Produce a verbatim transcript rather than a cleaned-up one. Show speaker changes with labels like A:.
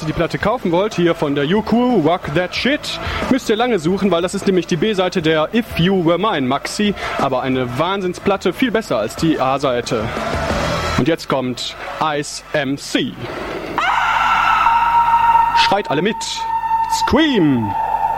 A: die Platte kaufen wollt, hier von der U Q, Rock That Shit, müsst ihr lange suchen, weil das ist nämlich die B-Seite der If You Were Mine Maxi, aber eine Wahnsinnsplatte, viel besser als die A-Seite. Und jetzt kommt Ice M C. Schreit alle mit. Scream!